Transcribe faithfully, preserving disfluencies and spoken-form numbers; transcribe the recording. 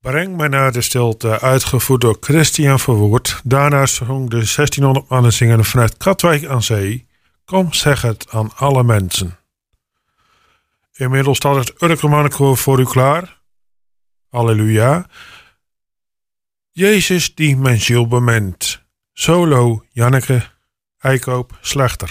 Breng mij naar de stilte, uitgevoerd door Christian Verwoerd. Daarna zong de zestienhonderd mannen zingen vanuit Katwijk aan Zee. Kom, zeg het aan alle mensen. Inmiddels staat het Urkermannenkoor voor u klaar. Halleluja. Jezus die mijn ziel bemint. Solo Janneke Eikoop Slechter.